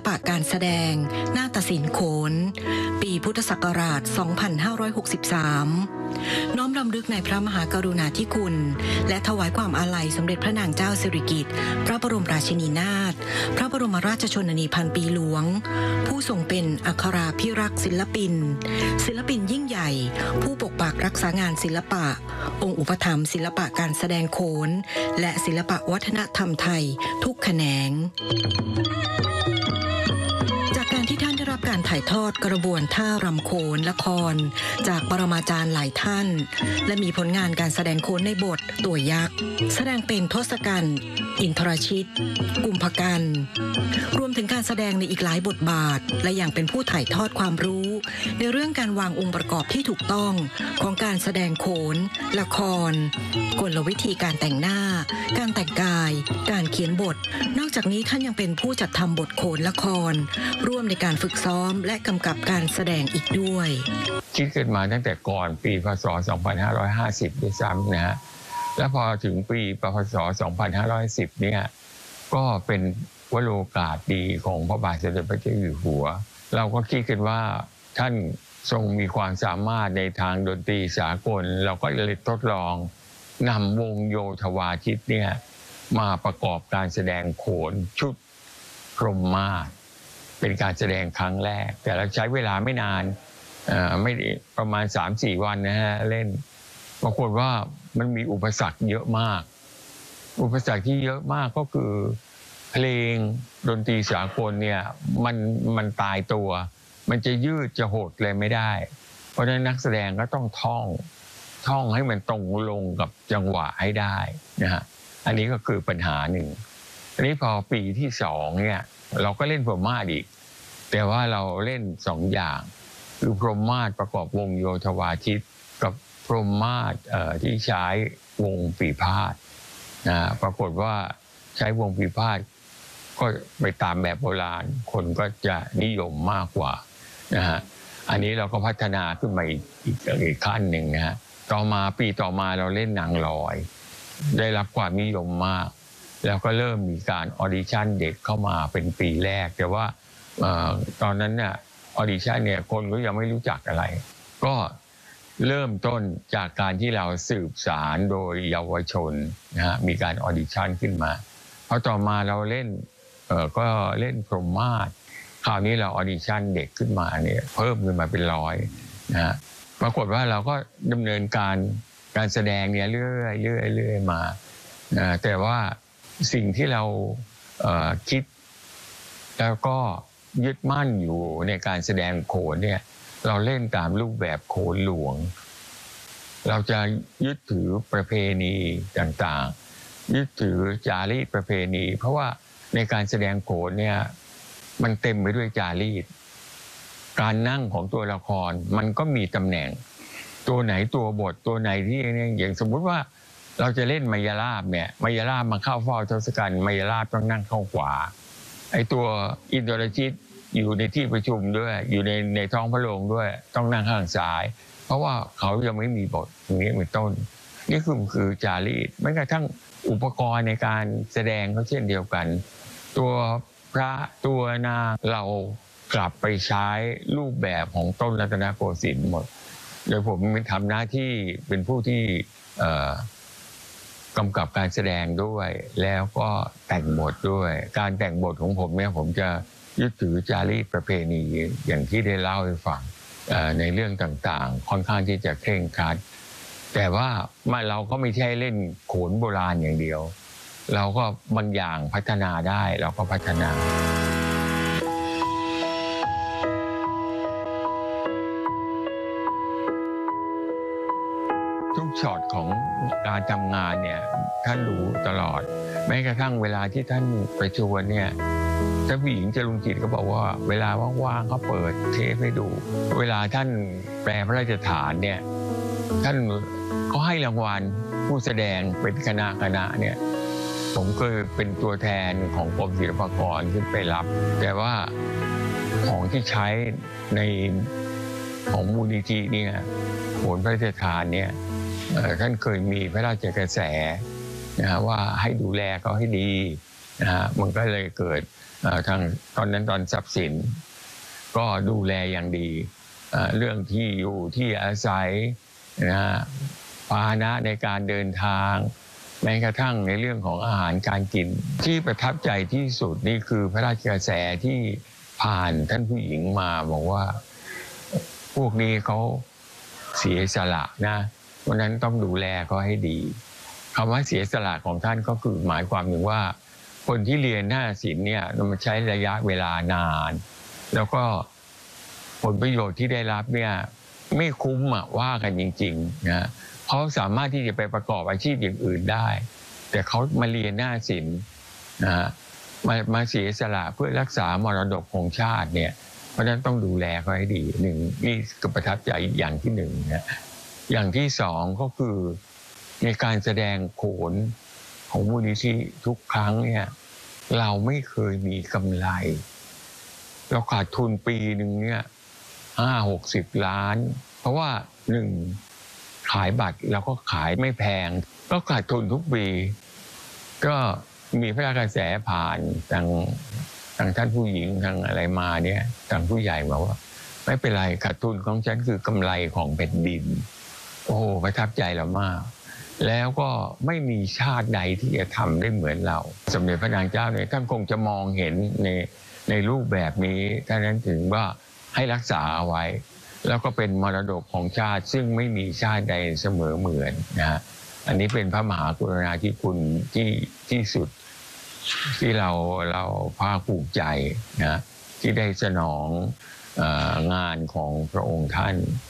ปะการแสดงนาฏศิลป์โขนปีพุทธศักราช 2563 น้อมรำลึกในพระมหากรุณาธิคุณและถวายความอาลัยสมเด็จพระนางเจ้าสิริกิติ์พระบรมราชินีนาถพระบรมราชชนนีพันปีหลวงผู้ทรงเป็นอัคราภิรักษ์ศิลปินยิ่งใหญ่ผู้ปกปักรักษางานศิลปะองค์อุปถัมภ์ศิลปะการแสดงโขนและศิลปะวัฒนธรรมไทยทุกแขนงจากการที่ท่านได้รับการถ่ายทอดกระบวนท่ารำโขนละครจากปรมาจารย์หลายท่านและมีผลงานการแสดงโขนในบทตัวยักษ์แสดงเป็นทศกัณฐ์อินทรชิตกุมภกันรวมถึงการแสดงในอีกหลายบทบาทและอย่างเป็นผู้ถ่ายทอดความรู้ในเรื่องการวางองค์ประกอบที่ถูกต้องของการแสดงโขนละครกลวิธีการแต่งหน้าการแต่งกายการเขียนบทนอกจากนี้ท่านยังเป็นผู้จัดทำบทโขนละครร่วมในการฝึกซ้อมและกำกับการแสดงอีกด้วยคิดขึ้นมาตั้งแต่ก่อนปีพศ 2550 ด้วยซ้ำนะฮะแล้วพอถึงปีพศ 2510 เนี่ยก็เป็นวโรกาสดีของพระบาทสมเด็จพระเจ้าอยู่หัวเราก็คิดกันว่าท่านทรงมีความสามารถในทางดนตรีสากลเราก็เลยทดลองนำวงโยธวาทิตเนี่ยมาประกอบการแสดงโขนชุดพรหมมาศเป็นการแสดงครั้งแรกแต่เราใช้เวลาไม่นานไม่ประมาณ 3-4 วันนะฮะเล่นปรากฏว่ามันมีอุปสรรคเยอะมากอุปสรรคที่เยอะมากก็คือเพลงดนตรีสากลเนี่ยมันตายตัวมันจะยืดจะหดเลยไม่ได้เพราะฉะนั้นนักแสดงก็ต้องท่องให้มันตรงลงกับจังหวะให้ได้นะฮะอันนี้ก็คือปัญหาหนึ่งอันนี้พอปีที่2เนี่ยเราก็เล่นพรหมมาศอีกแต่ว่าเราเล่น2อย่างคือพรหมมาศประกอบวงโยธวาทิตกับพรหมมาศที่ใช้วงปีพาทย์ปรากฏว่าใช้วงปีพาทย์ก็ไปตามแบบโบราณคนก็จะนิยมมากกว่านะฮะอันนี้เราก็พัฒนาขึ้นมาอีกขั้นหนึ่งนะฮะปีต่อมาเราเล่นนางลอยได้รับความนิยมมากแล้วก็เริ่มมีการออดิชั่นเด็กเข้ามาเป็นปีแรกแต่ว่าตอนนั้นเนี่ยออดิชั่นเนี่ยคนก็ยังไม่รู้จักอะไรก็เริ่มต้นจากการที่เราสืบสารโดยเยาวชนนะฮะมีการออดิชั่นขึ้นมาพอต่อมาเราเล่นก็เล่นพรหมมาศคราวนี้เราออดิชั่นเด็กขึ้นมาเนี่ยเพิ่มขึ้นมาเป็น100นะฮะปรากฏว่าเราก็ดำเนินการแสดงเนี่ยเรื่อยมาแต่ว่าสิ่งที่เราคิดแล้วก็ยึดมั่นอยู่ในการแสดงโขนเนี่ยเราเล่นตามรูปแบบโขนหลวงเราจะยึดถือประเพณีต่างๆยึดถือจารีตประเพณีเพราะว่าในการแสดงโขนเนี่ยมันเต็มไปด้วยจารีตการนั่งของตัวละครมันก็มีตำแหน่งตัวไหนตัวบทตัวไหนที่อย่างสมมุติว่าเราจะเล่นมายาลาบเนี่ยมายาลาบมาเข้าเฝ้าทศกัณฐ์มายาลาบต้องนั่งเข้าขวาไอ้ตัวอินทรชิตอยู่ในที่ประชุมด้วยอยู่ในท้องพระโรงด้วยต้องนั่งข้างซ้ายเพราะว่าเขายังไม่มีบทอย่างนี้เป็นต้นนี่คือจารีตแม้กระทั่งอุปกรณ์ในการแสดงก็เช่นเดียวกันตัวพระตัวนางเรากลับไปใช้รูปแบบของต้นรัตนโกสินทร์หมดโดยผมทำหน้าที่เป็นผู้ที่กำกับการแสดงด้วยแล้วก็แต่งบทด้วยการแต่งบทของผมเนี่ยผมจะยึดถือจารีตประเพณีอย่างที่ได้เล่าให้ฟังในเรื่องต่างๆค่อนข้างที่จะเคร่งครัดแต่ว่าเราก็ไม่ใช่เล่นโขนโบราณอย่างเดียวเราก็บางอย่างพัฒนาได้เราก็พัฒนาทุกช็อตของการทำงานเนี่ยท่านรู้ตลอดแม้กระทั่งเวลาที่ท่านประชวรเนี่ยถ้าผู้หญิงจรุงจิตก็บอกว่าเวลาว่างๆเขาเปิดเทปให้ดูเวลาท่านแปลพระราชฐานเนี่ยท่านก็ให้รางวัลผู้แสดงเป็นคณะเนี่ยผมก็เป็นตัวแทนของกรมศิลปากรขึ้นไปรับแต่ว่าของที่ใช้ในของมูลนิธิเนี่ยโขนพระราชทานเนี่ยท่านเคยมีพระราชกระแสนะฮะว่าให้ดูแลเขาให้ดีนะฮะมันก็เลยเกิดทางตอนนั้นตอนทรัพย์สินก็ดูแลอย่างดีเรื่องที่อยู่ที่อาศัยนะฮะพาหนะในการเดินทางแม้กระทั่งในเรื่องของอาหารการกินที่ประทับใจที่สุดนี่คือพระราชกระแสที่ผ่านท่านผู้หญิงมาบอกว่าพวกนี้เขาเสียสละนะเพราะนั้นต้องดูแลเขาให้ดีคำว่าเสียสละของท่านก็คือหมายความถึงว่าคนที่เรียนนาฏศิลป์เนี่ยมันใช้ระยะเวลานานแล้วก็ผลประโยชน์ที่ได้รับเนี่ยไม่คุ้มว่ากันจริงๆนะเขาสามารถที่จะไปประกอบอาชีพอย่างอื่นได้แต่เขามาเรียนนาฏศิลป์นะฮะมาเสียสละเพื่อรักษามรดกของชาติเนี่ยเพราะฉะนั้นต้องดูแลเขาให้ดีหนึ่งนี่ก็ประทับใจอย่างที่หนึ่งนะอย่างที่สองก็คือในการแสดงโขนของมูลนิธิทุกครั้งเนี่ยเราไม่เคยมีกำไรเราขาดทุนปีหนึ่งเนี่ย50-60 ล้านเพราะว่าหนึ่งขายบัตรเราก็ขายไม่แพงก็ขาดทุนทุกปีก็มีพระราชกระแสผ่านทางท่านผู้หญิงทางอะไรมาเนี่ยทางผู้ใหญ่บอกว่าไม่เป็นไรขาดทุนของฉันคือกำไรของแผ่นดินโอ้โหประทับใจเรามากแล้วก็ไม่มีชาติใดที่จะทำได้เหมือนเราสมเด็จพระนางเจ้าเนี่ยท่านคงจะมองเห็นในรูปแบบนี้ท่านนั้นถึงว่าให้รักษาเอาไว้แล้วก็เป็นมรดกของชาติซึ่งไม่มีชาติใดเสมอเหมือนนะฮะอันนี้เป็นพระมหากรุณาธิคุณที่สุดที่เราภาคภูมิใจนะที่ได้สนองงานของพระองค์ท่าน